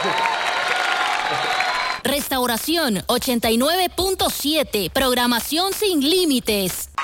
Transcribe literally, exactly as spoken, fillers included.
Restauración ochenta y nueve punto siete. Programación sin límites.